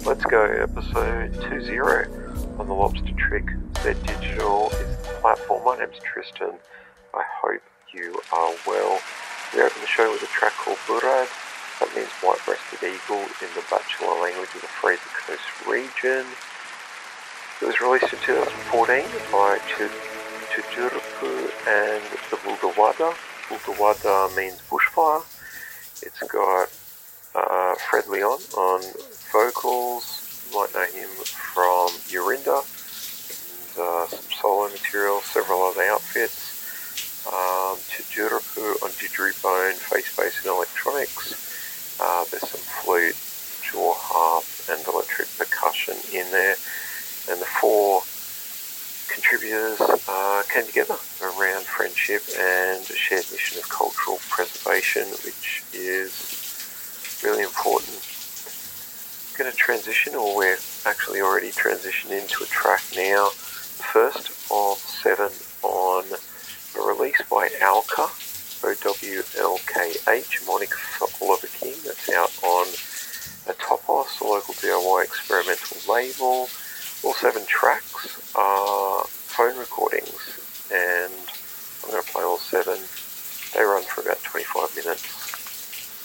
Let's Go episode 20 on the Lobster Trick. Z Digital is the platform. My name's Tristan. I hope you are well. We open the show with a track called Burad. That means white-breasted eagle in the Bachelor language of the Fraser Coast region. It was released in 2014 by Chujurpu and the Bulgawada. Bulgawada means bushfire. It's got Fred Leon on vocals. You might know him from Yorinda and some solo material, several other outfits. Chujurpu on didgeridoo, face bass and electronics. There's some flute, jaw harp and electric percussion in there. And the four contributors came together around friendship and a shared mission of cultural preservation, which is really important. I'm going to transition, or we're actually already transitioned into a track now. The first of 7 on a release by Alka, O-W-L-K-H, Monica Oliver King. That's out on Atopos, a local DIY experimental label. All 7 tracks are